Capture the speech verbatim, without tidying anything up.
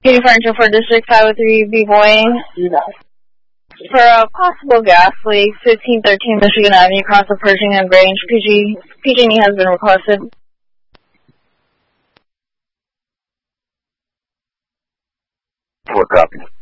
Katie Furniture for District five oh three B Boeing. For a possible gas leak, fifteen thirteen Michigan Avenue, across the Pershing and Grange. P G, P G and E has been requested. Four copies.